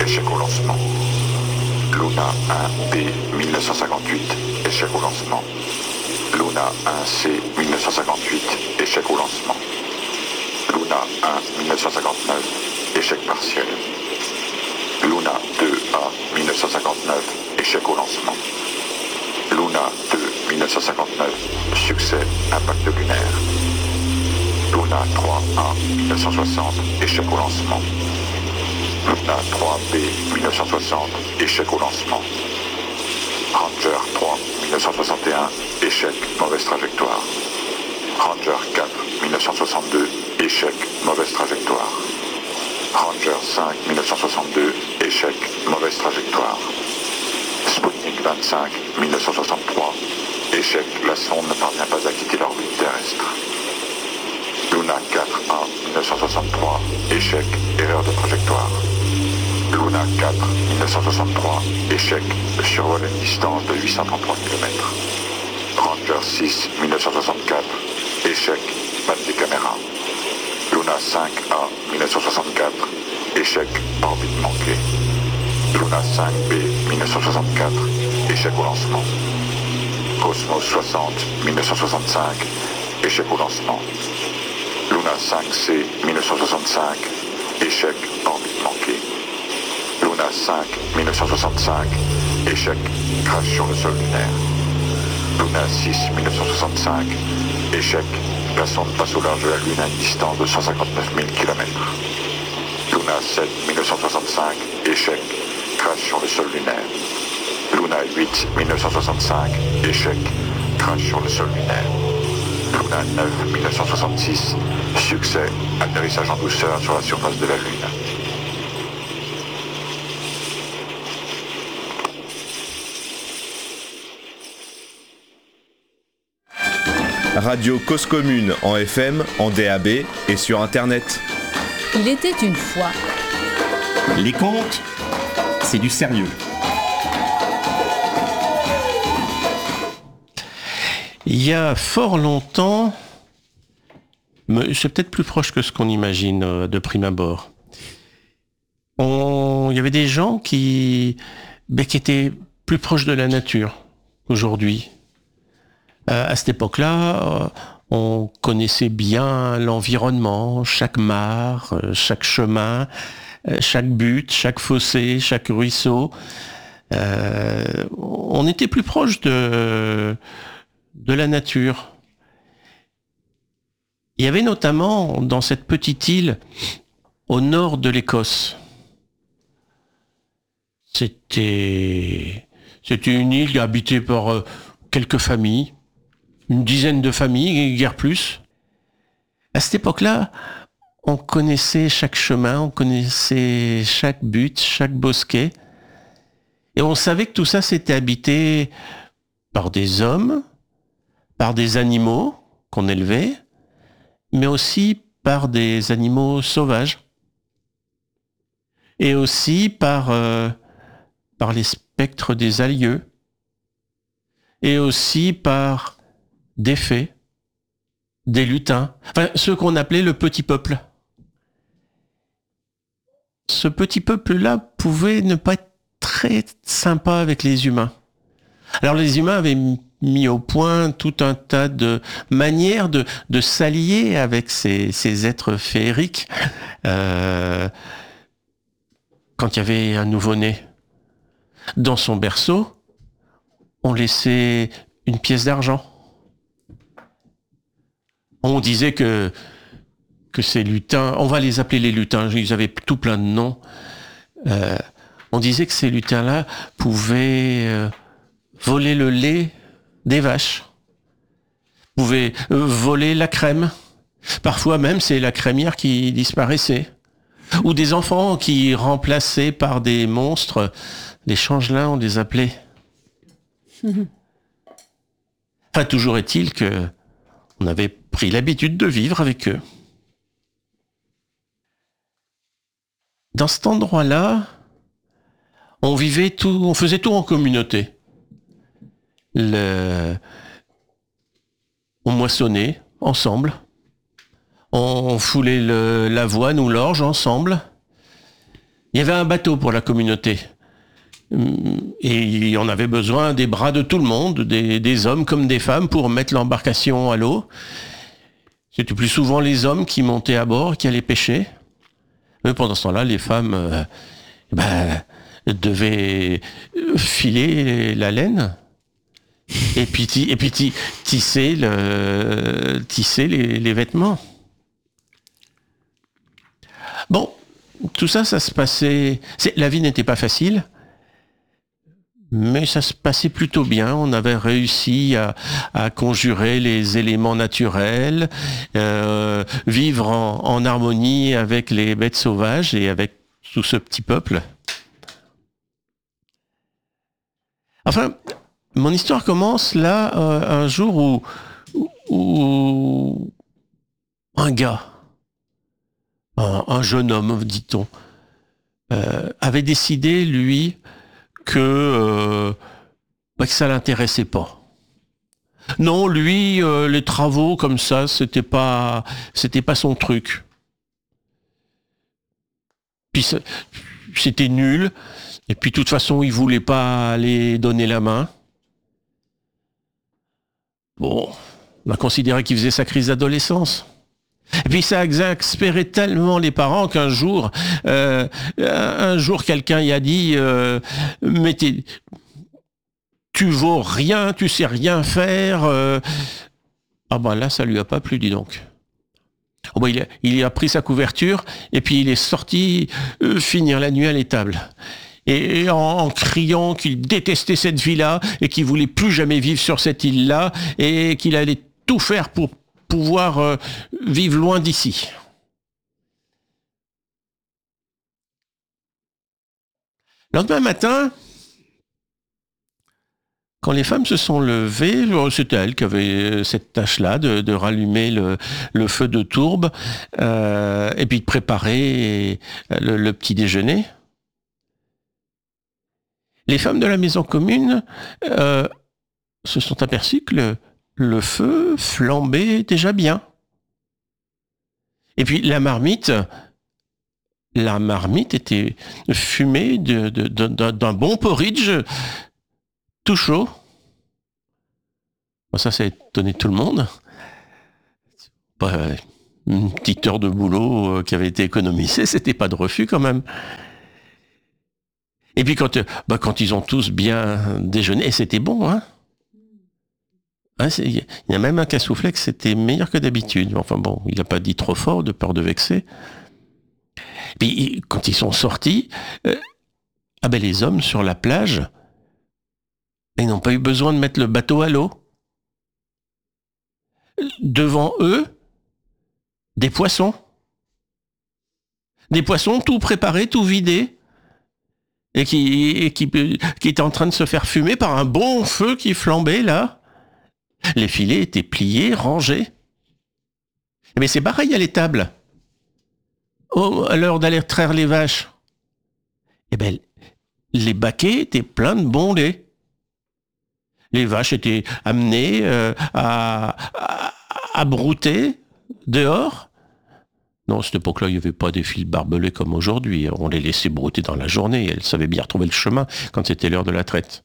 échec au lancement. Luna 1B 1958, échec au lancement. Luna 1C 1958, échec au lancement. Luna 1 1959, échec partiel. Luna 2A 1959, échec au lancement. Luna 2 1959, succès, impact lunaire. Luna 3A 1960, échec au lancement. Luna 3B 1960, échec au lancement. Ranger 3 1961, échec, mauvaise trajectoire. Ranger 4 1962, échec, mauvaise trajectoire. Ranger 5 1962, échec, mauvaise trajectoire. Sputnik 25 1963, échec, la sonde ne parvient pas à quitter l'orbite terrestre. Luna 4A 1963, échec, erreur de trajectoire. Luna 4 1963, échec, survol à une distance de 833 km. Ranger 6 1964, échec, panne des caméras. Luna 5A 1964, échec, orbite manquée. Luna 5B 1964, échec au lancement. Cosmos 60 1965, échec au lancement. Luna 5C 1965, échec, orbite manquée. Luna 5 1965, échec, crash sur le sol lunaire. Luna 6 1965, échec, la sonde passe au large de la Lune à une distance de 159 000 km. Luna 7 1965, échec, crash sur le sol lunaire. Luna 8 1965, échec, crash sur le sol lunaire. Luna 9 1966, succès, atterrissage en douceur sur la surface de la Lune. Radio Cause Commune en FM, en DAB et sur Internet. Il était une fois. Les contes, c'est du sérieux. Il y a fort longtemps, mais c'est peut-être plus proche que ce qu'on imagine de prime abord. Il y avait des gens qui étaient plus proches de la nature qu'aujourd'hui. À cette époque-là, on connaissait bien l'environnement, chaque mare, chaque chemin, chaque butte, chaque fossé, chaque ruisseau. On était plus proche de la nature. Il y avait notamment dans cette petite île au nord de l'Écosse. C'était une île habitée par quelques familles, une dizaine de familles, guère plus. À cette époque-là, on connaissait chaque chemin, on connaissait chaque butte, chaque bosquet. Et on savait que tout ça c'était habité par des hommes, par des animaux qu'on élevait, mais aussi par des animaux sauvages. Et aussi par les spectres des alieux. Et aussi par des fées, des lutins, enfin ceux qu'on appelait le petit peuple. Ce petit peuple-là pouvait ne pas être très sympa avec les humains. Alors les humains avaient mis au point tout un tas de manières de s'allier avec ces êtres féeriques. Quand il y avait un nouveau-né dans son berceau, on laissait une pièce d'argent. On disait que ces lutins, on va les appeler les lutins, ils avaient tout plein de noms. On disait que ces lutins-là pouvaient voler le lait des vaches, pouvaient voler la crème. Parfois même, c'est la crémière qui disparaissait. Ou des enfants qui remplaçaient par des monstres, les changelins, on les appelait. Enfin, toujours est-il que on avait pris l'habitude de vivre avec eux. Dans cet endroit-là, on faisait tout en communauté. On moissonnait ensemble. On foulait l'avoine ou l'orge ensemble. Il y avait un bateau pour la communauté. Et on avait besoin des bras de tout le monde, des hommes comme des femmes, pour mettre l'embarcation à l'eau. C'était plus souvent les hommes qui montaient à bord, qui allaient pêcher. Mais pendant ce temps-là, les femmes devaient filer la laine et puis tisser les vêtements. Bon, tout ça se passait... La vie n'était pas facile, mais ça se passait plutôt bien. On avait réussi à conjurer les éléments naturels, vivre en harmonie avec les bêtes sauvages et avec tout ce petit peuple. Enfin, mon histoire commence là, un jour où un gars, un jeune homme, dit-on, avait décidé, lui, que ça l'intéressait pas. Non, lui, les travaux comme ça, c'était pas son truc. Puis c'était nul. Et puis de toute façon, il voulait pas aller donner la main. Bon, on a considéré qu'il faisait sa crise d'adolescence. Et puis ça a exaspéré tellement les parents qu'un jour, quelqu'un y a dit mais tu vaux rien, tu sais rien faire. Ah ben là, ça lui a pas plu, dis donc. Oh ben, il a pris sa couverture et puis il est sorti finir la nuit à l'étable. Et en criant qu'il détestait cette vie-là et qu'il voulait plus jamais vivre sur cette île-là et qu'il allait tout faire pour pouvoir vivre loin d'ici. Le lendemain matin, quand les femmes se sont levées, c'était elle qui avait cette tâche-là de rallumer le feu de tourbe et puis de préparer le petit déjeuner. Les femmes de la maison commune se sont aperçues que le feu flambait déjà bien. Et puis la marmite était fumée d'un bon porridge tout chaud. Bon, ça a étonné tout le monde. Une petite heure de boulot qui avait été économisée, c'était pas de refus quand même. Et puis quand ils ont tous bien déjeuné, et c'était bon, hein. Il y a même un qui a soufflé que c'était meilleur que d'habitude. Enfin bon, il n'a pas dit trop fort, de peur de vexer. Puis quand ils sont sortis, les hommes sur la plage, ils n'ont pas eu besoin de mettre le bateau à l'eau. Devant eux, des poissons. Des poissons tout préparés, tout vidés. Et qui étaient en train de se faire fumer par un bon feu qui flambait là. Les filets étaient pliés, rangés. Mais c'est pareil à l'étable. À l'heure d'aller traire les vaches, les baquets étaient pleins de bon lait. Les vaches étaient amenées à brouter dehors. Non, à cette époque-là, il n'y avait pas des fils barbelés comme aujourd'hui. On les laissait brouter dans la journée. Elles savaient bien retrouver le chemin quand c'était l'heure de la traite.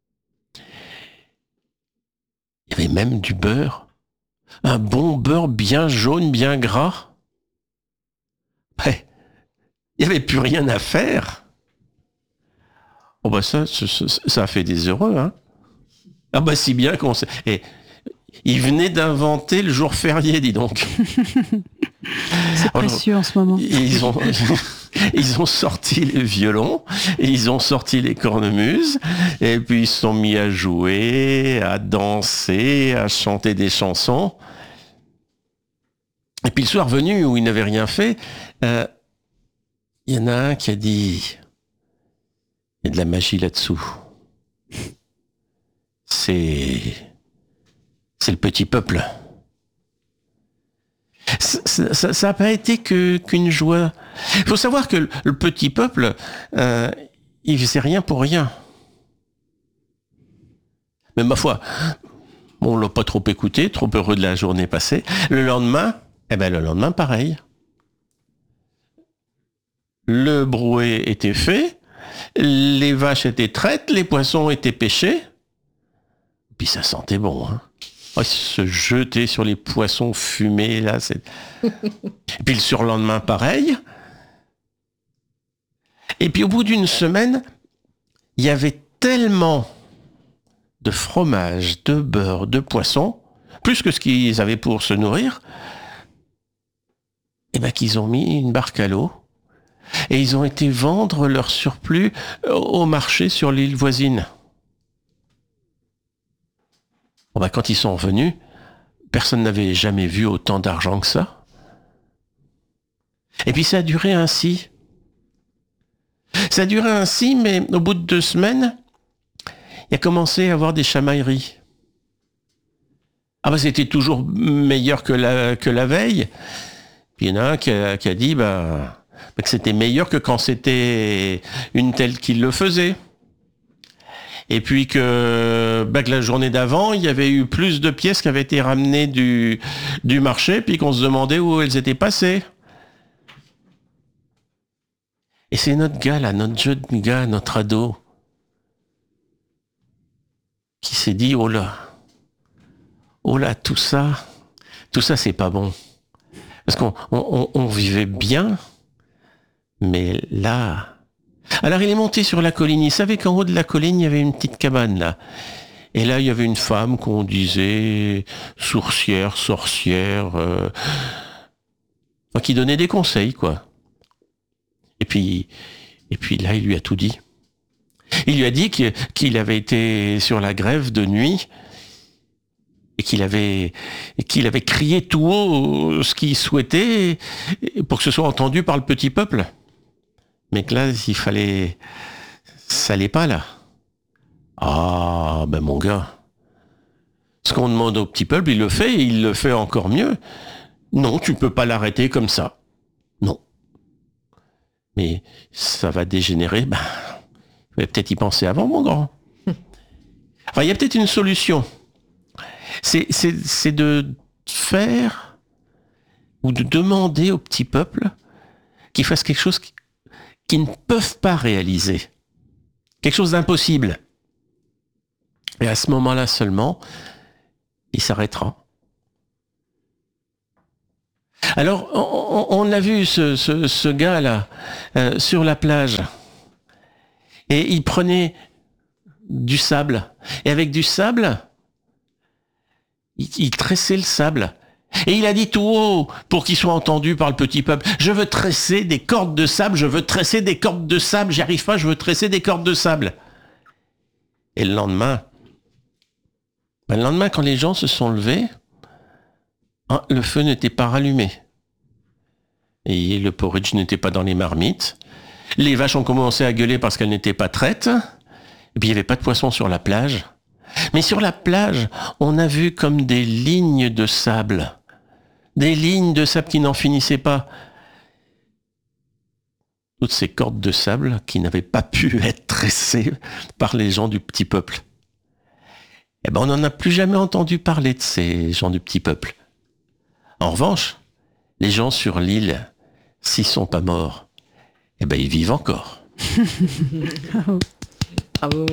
Il y avait même du beurre. Un bon beurre bien jaune, bien gras. Il n'y avait plus rien à faire. Oh bah ça a fait des heureux, hein. Ah bah si bien qu'on sait. Et ils venaient d'inventer le jour férié, dis donc. C'est précieux en ce moment. Ils ont sorti les violons, et ils ont sorti les cornemuses, et puis ils se sont mis à jouer, à danser, à chanter des chansons. Et puis le soir venu, où ils n'avaient rien fait, il y en a un qui a dit « Il y a de la magie là-dessous. C'est le petit peuple. » Ça n'a pas été qu'une joie. Il faut savoir que le petit peuple, il faisait rien pour rien. Mais ma foi, on l'a pas trop écouté, trop heureux de la journée passée. Le lendemain, pareil. le brouet était fait, les vaches étaient traites, les poissons étaient pêchés. Puis ça sentait bon, hein. Oh, se jeter sur les poissons fumés, là, c'est... Et puis le surlendemain, pareil. Et puis au bout d'une semaine, il y avait tellement de fromage, de beurre, de poisson, plus que ce qu'ils avaient pour se nourrir, et ben qu'ils ont mis une barque à l'eau et ils ont été vendre leur surplus au marché sur l'île voisine. Bon ben, quand ils sont revenus, personne n'avait jamais vu autant d'argent que ça. Et puis ça a duré ainsi. Ça a duré ainsi, mais au bout de 2 semaines, il a commencé à avoir des chamailleries. Ah bah c'était toujours meilleur que la veille. Puis il y en a un qui a dit que c'était meilleur que quand c'était une telle qui le faisait. Et puis que la journée d'avant, il y avait eu plus de pièces qui avaient été ramenées du marché, puis qu'on se demandait où elles étaient passées. Et c'est notre gars là, notre jeune gars, notre ado, qui s'est dit, oh là, tout ça c'est pas bon. Parce qu'on vivait bien, mais là... Alors il est monté sur la colline, il savait qu'en haut de la colline, il y avait une petite cabane là. Et là, il y avait une femme qu'on disait sourcière, sorcière, qui donnait des conseils, quoi. Et puis là, il lui a tout dit. Il lui a dit qu'il avait été sur la grève de nuit et qu'il avait crié tout haut ce qu'il souhaitait pour que ce soit entendu par le petit peuple. Mais que là, ça allait pas là. Ah, ben mon gars, ce qu'on demande au petit peuple, il le fait et il le fait encore mieux. Non, tu peux pas l'arrêter comme ça. Non. Mais ça va dégénérer, il va peut-être y penser avant, mon grand. Enfin, il y a peut-être une solution. C'est de faire ou de demander au petit peuple qu'ils fassent quelque chose qu'ils ne peuvent pas réaliser. Quelque chose d'impossible. Et à ce moment-là seulement, il s'arrêtera. Alors, on a vu ce gars-là sur la plage. Et il prenait du sable. Et avec du sable, il tressait le sable. Et il a dit tout haut, pour qu'il soit entendu par le petit peuple, je veux tresser des cordes de sable, je veux tresser des cordes de sable, j'y arrive pas, je veux tresser des cordes de sable. Et le lendemain, quand les gens se sont levés, le feu n'était pas rallumé. Et le porridge n'était pas dans les marmites. Les vaches ont commencé à gueuler parce qu'elles n'étaient pas traites. Et puis il n'y avait pas de poissons sur la plage. Mais sur la plage, on a vu comme des lignes de sable. Des lignes de sable qui n'en finissaient pas. Toutes ces cordes de sable qui n'avaient pas pu être tressées par les gens du petit peuple. Eh ben, on n'en a plus jamais entendu parler de ces gens du petit peuple. En revanche, les gens sur l'île, s'ils sont pas morts, eh ben, ils vivent encore. Bravo.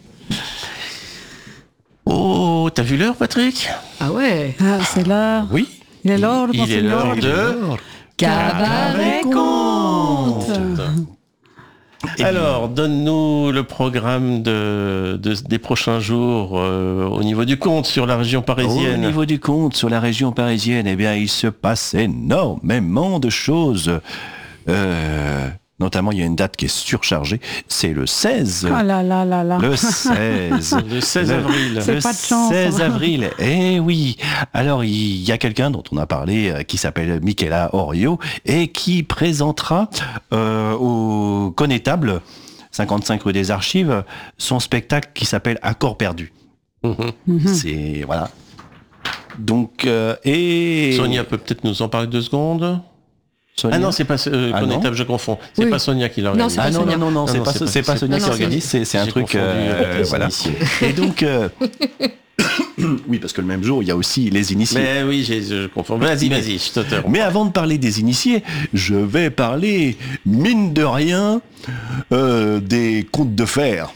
Oh, t'as vu l'heure, Patrick? Ah ouais. Ah, c'est l'heure. Oui. Il est l'heure de Il est l'heure de... Cabaret Conte. Alors, donne-nous le programme des prochains jours au niveau du conte sur la région parisienne. Au niveau du conte sur la région parisienne, eh bien, il se passe énormément de choses. Notamment, il y a une date qui est surchargée, c'est le 16. Oh là là là là. Le 16. Le 16 avril. C'est Le pas de chance. 16 avril. Eh oui. Alors, il y a quelqu'un dont on a parlé qui s'appelle Michaela Orio et qui présentera au Connétable, 55 rue des Archives, son spectacle qui s'appelle Accord perdu. C'est... Voilà. Donc, et... Sonia peut peut-être nous en parler 2 secondes. Sonia. Ah non, c'est pas Connétable, je confonds. C'est Oui. pas Sonia qui l'organise. Non, c'est pas Sonia. Non, c'est pas Sonia qui organise, c'est un J'ai truc... confondu avec les voilà. initiés. Et donc, Oui, parce que le même jour, il y a aussi les initiés. Mais oui, je confonds. Vas-y, je t'interromps. Mais avant de parler des initiés, je vais parler, mine de rien, des contes de fer.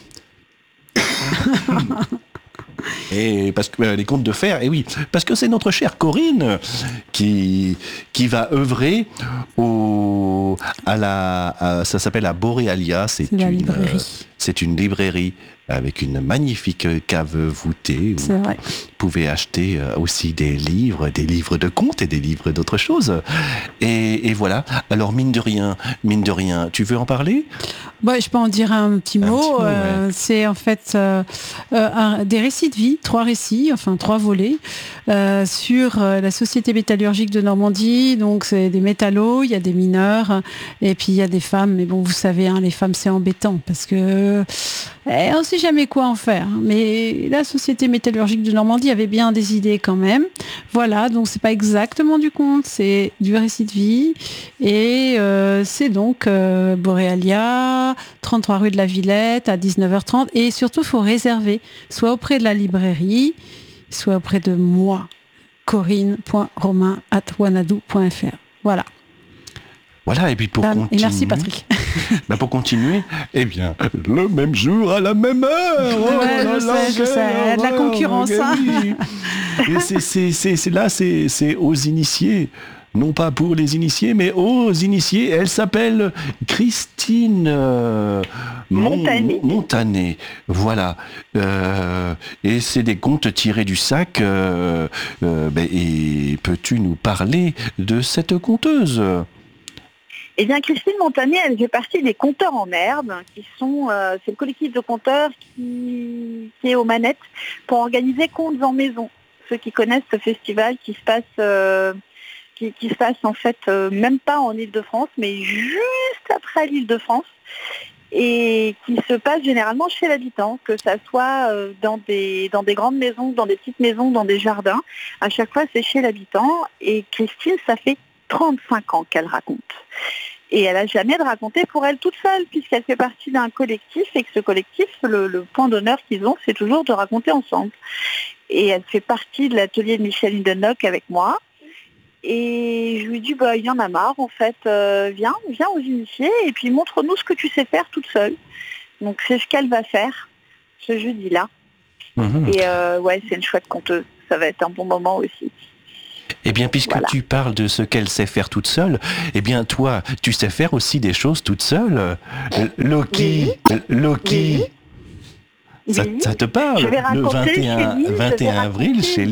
Et parce que les contes de fer, et oui, parce que c'est notre chère Corinne qui va œuvrer ça s'appelle la Borealia, c'est la une librairie. C'est une librairie avec une magnifique cave voûtée. C'est vrai. Vous pouvez acheter aussi des livres de contes et des livres d'autres choses. Et voilà. Alors mine de rien, tu veux en parler ? Je peux en dire un petit mot. Ouais. C'est en fait des récits de vie, 3 volets, sur la Société métallurgique de Normandie. Donc c'est des métallos, il y a des mineurs, et puis il y a des femmes. Mais bon, vous savez, les femmes c'est embêtant parce que on ne sait jamais quoi en faire. Mais la Société métallurgique de Normandie avait bien des idées quand même. Voilà, donc c'est pas exactement du conte, c'est du récit de vie. Et c'est donc Borealia, 33 rue de la Villette, à 19h30. Et surtout, il faut réserver, soit auprès de la librairie, soit auprès de moi, corinne.romain@wanadoo.fr. Voilà. Voilà, et puis pour continuer... Et merci Patrick. Pour continuer, eh bien, le même jour à la même heure. Je sais, il y a de la concurrence. Oui. Et c'est aux initiés. Non pas pour les initiés, mais aux initiés. Elle s'appelle Christine Montané. Voilà. Et c'est des contes tirés du sac. Et peux-tu nous parler de cette conteuse ? Eh bien, Christine Montané, elle fait partie des Conteurs en herbe, qui sont, c'est le collectif de conteurs qui est aux manettes pour organiser Contes en maison. Ceux qui connaissent ce festival qui se passe en fait même pas en Île-de-France, mais juste après l'Île-de-France, et qui se passe généralement chez l'habitant, que ça soit dans des grandes maisons, dans des petites maisons, dans des jardins. À chaque fois, c'est chez l'habitant. Et Christine, ça fait 35 ans qu'elle raconte. Et elle n'a jamais de raconter pour elle toute seule, puisqu'elle fait partie d'un collectif, et que ce collectif, le point d'honneur qu'ils ont, c'est toujours de raconter ensemble. Et elle fait partie de l'atelier de Michel Hindenburg avec moi. Et je lui dis, il y en a marre, en fait, viens aux initiés, et puis montre-nous ce que tu sais faire toute seule. Donc c'est ce qu'elle va faire, ce jeudi-là. Mmh. Et c'est une chouette conteuse, ça va être un bon moment aussi. Eh bien, puisque tu parles de ce qu'elle sait faire toute seule, eh bien, toi, tu sais faire aussi des choses toute seule. Loki. Oui. Ça te parle ? Le 21 avril, chez